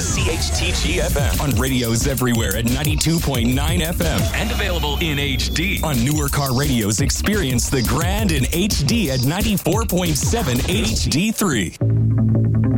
CHTG-FM on radios everywhere at 92.9 FM and available in HD. On newer car radios, experience the grand in HD at 94.7 HD3.